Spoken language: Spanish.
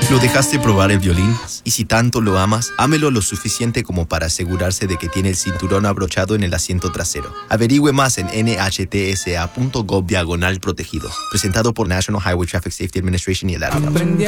¿Lo dejaste probar el violín? Y si tanto lo amas, ámelo lo suficiente como para asegurarse de que tiene el cinturón abrochado en el asiento trasero. Averigüe más en nhtsa.gov/protegido. Presentado por National Highway Traffic Safety Administration y el ARPA.